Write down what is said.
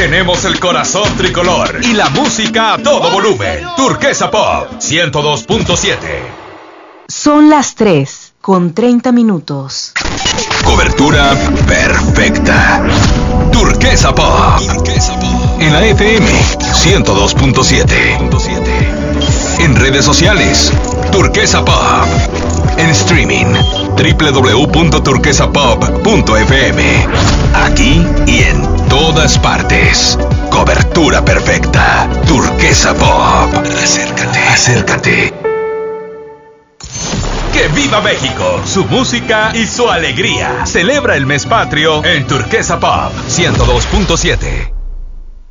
Tenemos el corazón tricolor y la música a todo volumen. Turquesa Pop 102.7. Son las 3:30. Cobertura perfecta. Turquesa Pop. En la FM 102.7. En redes sociales, Turquesa Pop. En streaming, www.turquesapop.fm. Aquí y en todas partes. Cobertura perfecta. Turquesa Pop. Acércate. ¡Que viva México! Su música y su alegría. Celebra el mes patrio en Turquesa Pop 102.7.